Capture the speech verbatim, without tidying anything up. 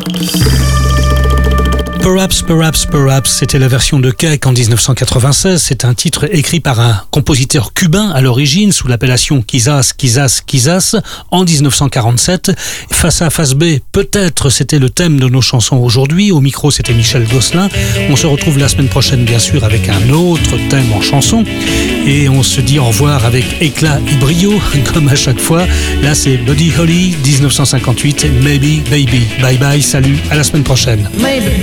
Perhaps, Perhaps, Perhaps, c'était la version de Cake en dix-neuf cent quatre-vingt-seize. C'est un titre écrit par un compositeur cubain à l'origine sous l'appellation Quizás, Quizás, Quizás en dix-neuf cent quarante-sept. Face A, face B, peut-être c'était le thème de nos chansons aujourd'hui. Au micro, c'était Michel Gosselin. On se retrouve la semaine prochaine, bien sûr, avec un autre thème en chanson. Et on se dit au revoir avec éclat et brio, comme à chaque fois. Là, c'est Buddy Holly, dix-neuf cent cinquante-huit, Maybe Baby. Bye bye, salut, à la semaine prochaine. Maybe.